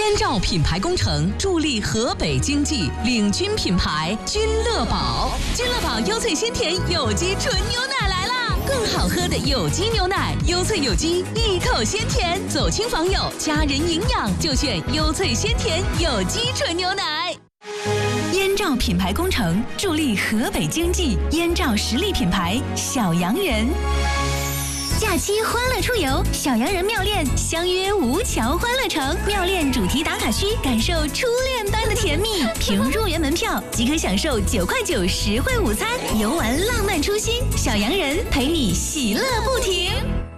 燕赵品牌工程助力河北经济，领军品牌君乐宝。君乐宝优萃鲜甜有机纯牛奶来啦！更好喝的有机牛奶，优萃有机，一口鲜甜。走亲访友，家人营养就选优萃鲜甜有机纯牛奶。燕赵品牌工程助力河北经济，燕赵实力品牌小洋人。假期欢乐出游，小洋人妙恋相约吴桥欢乐城，妙恋主题打卡区，感受初恋般的甜蜜。凭入园门票即可享受9块9实惠午餐，游玩浪漫初心，小洋人陪你喜乐不停。